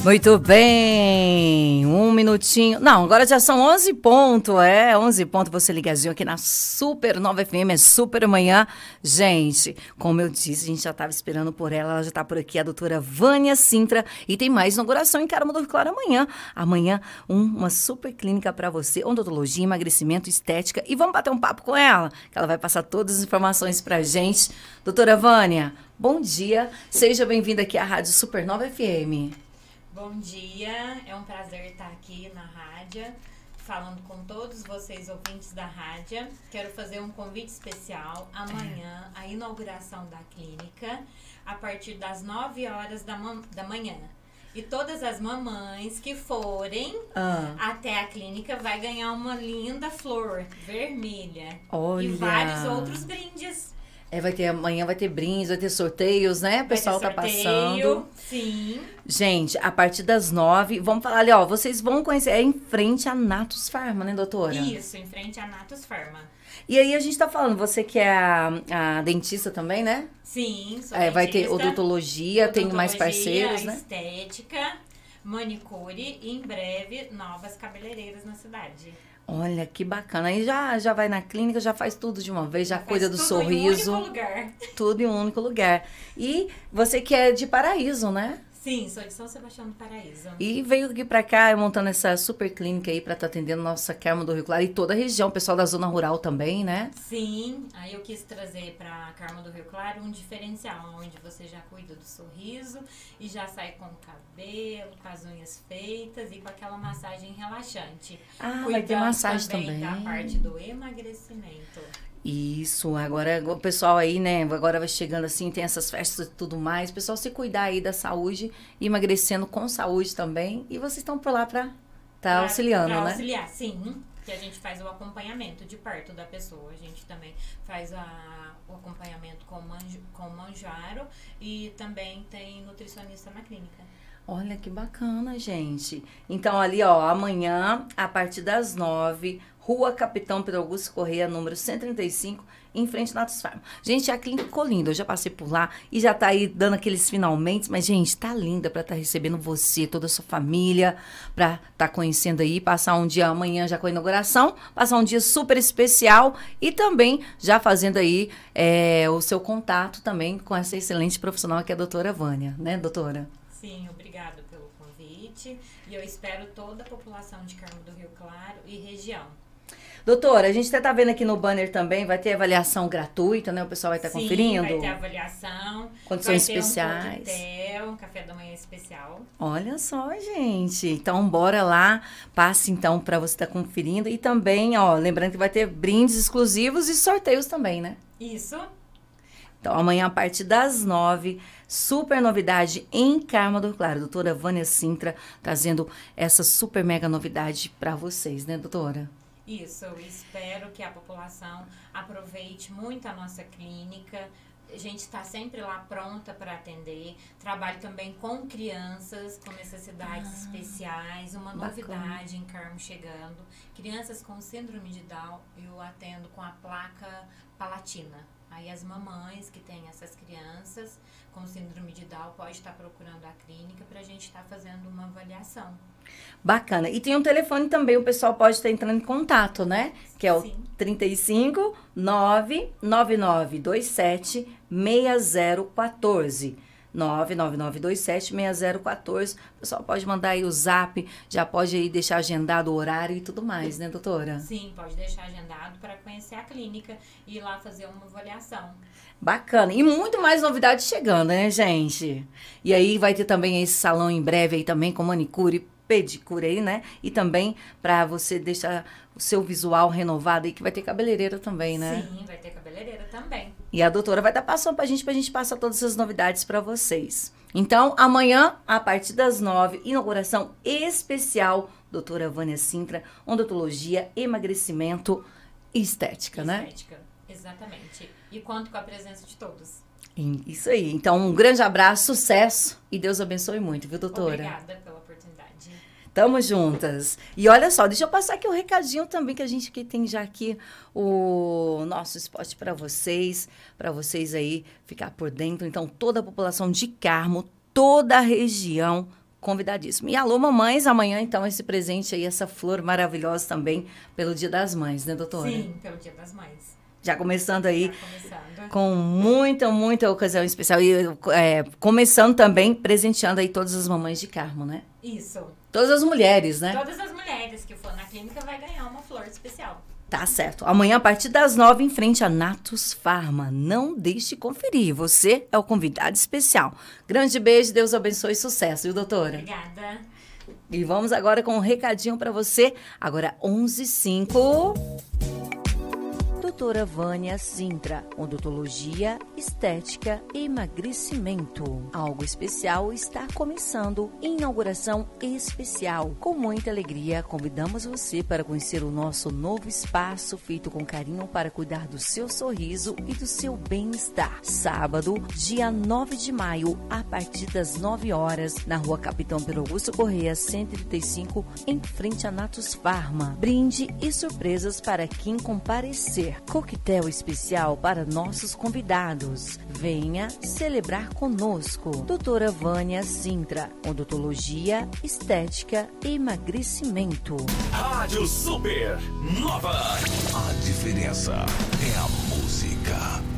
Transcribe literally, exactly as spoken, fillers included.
Muito bem, um minutinho. Não, agora já são onze ponto, é, onze ponto, você ligadinho aqui na Super Nova F M, é Super Manhã. Gente, como eu disse, a gente já estava esperando por ela, ela já está por aqui, a doutora Vânia Sintra, e tem mais inauguração em Carmo do Rio Claro amanhã. Amanhã, um, uma super clínica para você, odontologia, emagrecimento, estética, e vamos bater um papo com ela, que ela vai passar todas as informações pra gente. Doutora Vânia, bom dia, seja bem-vinda aqui à Rádio Super Nova F M. Bom dia, é um prazer estar aqui na rádio, falando com todos vocês ouvintes da rádio. Quero fazer um convite especial amanhã, a inauguração da clínica, a partir das nove horas da, da manhã. E todas as mamães que forem ah. até a clínica vai ganhar uma linda flor vermelha. Olha. E vários outros brindes. É, vai ter, amanhã vai ter brindes, vai ter sorteios, né? O pessoal tá passando. Sim. Gente, a partir das nove, vamos falar ali, ó, vocês vão conhecer, é em frente a Natus Pharma, né, doutora? Isso, em frente a Natus Pharma. E aí a gente tá falando, você que é a, a dentista também, né? Sim, sou é, vai dentista. ter odontologia, tem mais parceiros, né? Estética, manicure e em breve novas cabeleireiras na cidade. Olha, que bacana. Aí já, já vai na clínica, já faz tudo de uma vez, já, já cuida do tudo sorriso. Tudo em um único lugar. Tudo em um único lugar. E você que é de Paraíso, né? Sim, sou de São Sebastião do Paraíso. E veio aqui pra cá, montando essa super clínica aí pra estar tá atendendo nossa Carmo do Rio Claro e toda a região, o pessoal da zona rural também, né? Sim, aí eu quis trazer pra Carmo do Rio Claro um diferencial, onde você já cuida do sorriso e já sai com o cabelo, com as unhas feitas e com aquela massagem relaxante. Ah, vai ter massagem também. Da parte do emagrecimento. Isso, agora o pessoal aí, né, agora vai chegando assim, tem essas festas e tudo mais, o pessoal se cuidar aí da saúde, emagrecendo com saúde também, e vocês estão por lá pra tá auxiliando, pra né? auxiliar, sim, que a gente faz o acompanhamento de perto da pessoa, a gente também faz a, o acompanhamento com, manjo, com manjaro e também tem nutricionista na clínica. Olha que bacana, gente. Então ali, ó, amanhã, a partir das nove, Rua Capitão Pedro Augusto Correia, número cento e trinta e cinco, em frente à Natus Pharma. Gente, a clínica ficou linda, eu já passei por lá e já tá aí dando aqueles finalmente, mas, gente, tá linda pra estar tá recebendo você, toda a sua família, pra tá conhecendo aí, passar um dia amanhã já com a inauguração, passar um dia super especial e também já fazendo aí é, o seu contato também com essa excelente profissional que é a doutora Vânia, né, doutora? Sim, obrigada pelo convite e eu espero toda a população de Carmo do Rio Claro e região. Doutora, a gente até tá vendo aqui no banner também, vai ter avaliação gratuita, né? O pessoal vai estar tá conferindo. Sim, vai ter avaliação. Condições vai ter especiais. Um coquetel, um café da manhã especial. Olha só, gente. Então, bora lá. Passe, então, para você estar tá conferindo. E também, ó, lembrando que vai ter brindes exclusivos e sorteios também, né? Isso. Então, amanhã, a partir das nove, super novidade em Carmo do Rio Claro. Doutora Vânia Sintra trazendo essa super mega novidade para vocês, né, doutora? Isso, eu espero que a população aproveite muito a nossa clínica. A gente está sempre lá pronta para atender. Trabalho também com crianças com necessidades ah, especiais. Uma bacana. Novidade em Carmo chegando. Crianças com síndrome de Down, eu atendo com a placa palatina. Aí as mamães que têm essas crianças com síndrome de Down pode estar procurando a clínica para a gente estar fazendo uma avaliação. Bacana. E tem um telefone também, o pessoal pode estar entrando em contato, né? Que é o Sim. trinta e cinco, nove nove nove dois sete, seis zero um quatro. nove nove nove dois sete, seis zero um quatro. O pessoal pode mandar aí o zap, já pode aí deixar agendado o horário e tudo mais, né, doutora? Sim, pode deixar agendado para conhecer a clínica e ir lá fazer uma avaliação. Bacana. E muito mais novidades chegando, né, gente? E aí vai ter também esse salão em breve aí também com manicure, pedicure aí, né? E também para você deixar o seu visual renovado aí, que vai ter cabeleireira também, né? Sim, vai ter cabeleireira também. E a doutora vai estar passando pra gente, pra gente passar todas essas novidades para vocês. Então, amanhã, a partir das nove, inauguração especial, doutora Vânia Sintra, odontologia, emagrecimento e estética, estética, né? Estética, exatamente. E conto com a presença de todos. Isso aí. Então, um grande abraço, sucesso e Deus abençoe muito, viu, doutora? Obrigada pela oportunidade. Tamo juntas. E olha só, deixa eu passar aqui o recadinho também, que a gente que tem já aqui o nosso spot para vocês, para vocês aí ficar por dentro. Então, toda a população de Carmo, toda a região, convidadíssimo. E alô, mamães, amanhã, então, esse presente aí, essa flor maravilhosa também, pelo Dia das Mães, né, doutora? Sim, pelo Dia das Mães. Já começando aí, Já começando. com muita, muita ocasião especial. E é, começando também, presenteando aí todas as mamães de Carmo, né? Isso. Todas as mulheres, né? Todas as mulheres que for na clínica vai ganhar uma flor especial. Tá certo. Amanhã, a partir das nove, em frente a Natus Pharma. Não deixe de conferir. Você é o convidado especial. Grande beijo, Deus abençoe e sucesso, viu, doutora? Obrigada. E vamos agora com um recadinho para você. Agora, onze e cinco. Doutora Vânia Sintra, odontologia, estética e emagrecimento. Algo especial está começando. Inauguração especial. Com muita alegria, convidamos você para conhecer o nosso novo espaço feito com carinho para cuidar do seu sorriso e do seu bem-estar. Sábado, dia nove de maio, a partir das nove horas, na rua Capitão Pedro Augusto Corrêa, cento e trinta e cinco, em frente a Natus Pharma. Brinde e surpresas para quem comparecer. Coquetel especial para nossos convidados. Venha celebrar conosco. Doutora Vânia Sintra, odontologia, estética e emagrecimento. Rádio Super Nova. A diferença é a música.